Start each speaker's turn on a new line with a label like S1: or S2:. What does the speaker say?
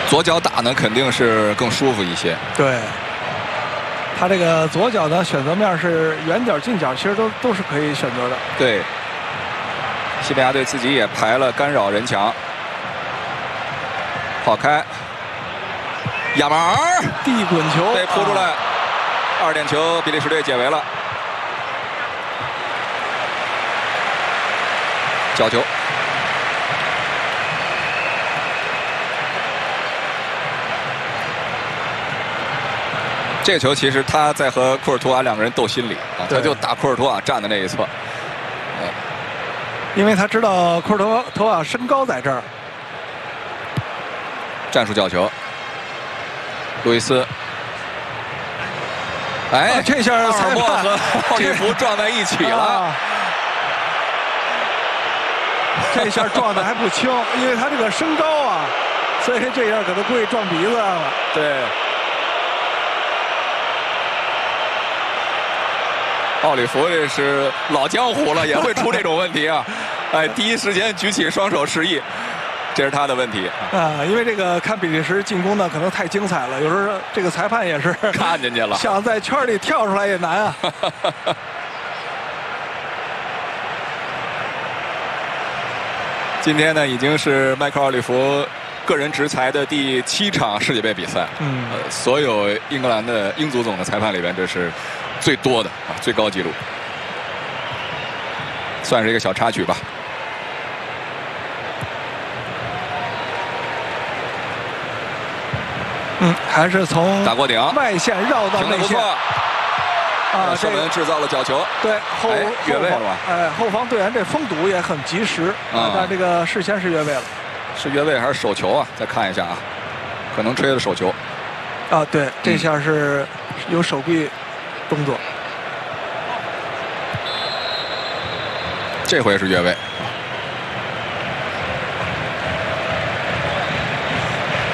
S1: 左脚打呢肯定是更舒服一些。
S2: 对，他这个左脚的选择面是远角、近角，其实都是可以选择的。
S1: 对，西班牙队自己也排了干扰人墙，跑开，亚马尔
S2: 地滚球
S1: 被扑出来，2点球，比利时队解围了。角球。这个球其实他在和库尔图瓦2个人斗心理啊，他就打库尔图瓦站的那一侧，
S2: 因为他知道库尔图瓦身高在这儿。
S1: 战术角球，路易斯，哎，
S2: 这下
S1: 奥尔莫和奥利弗撞在一起了，
S2: 这下撞的还不轻，因为他这个身高啊，所以这下可能故意撞鼻子了。
S1: 对。奥利弗这是老江湖了，也会出这种问题啊！哎，第一时间举起双手示意，这是他的问题
S2: 啊。因为这个看比利时进攻呢，可能太精彩了，有时候这个裁判也是
S1: 看见去了，
S2: 想在圈里跳出来也难啊。
S1: 今天呢，已经是迈克尔·奥利弗个人执裁的第7场世界杯比赛。所有英格兰的英足总的裁判里边，这是最多的啊，最高纪录，算是一个小插曲吧。
S2: 还是从
S1: 打过顶，
S2: 外线绕到内线。
S1: 啊，射门制造了角球。
S2: 对，
S1: 越位了吧？
S2: 哎，后防队员这封堵也很及时啊，但这个事先是越位了。
S1: 是越位还是手球啊？再看一下啊，可能吹了手球。
S2: 啊，对，这下是有手臂动作。
S1: 这回是越位。